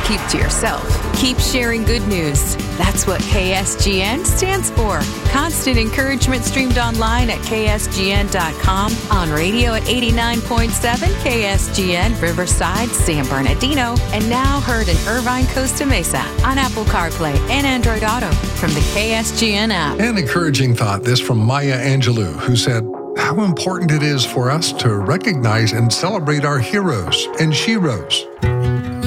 keep to yourself. Keep sharing good news. That's what KSGN stands for. Constant encouragement streamed online at ksgn.com, on radio at 89.7 KSGN Riverside, San Bernardino, and now heard in Irvine, Costa Mesa on Apple CarPlay and Android Auto from the KSGN app. An encouraging thought, this from Maya Angelou, who said, how important it is for us to recognize and celebrate our heroes and sheroes.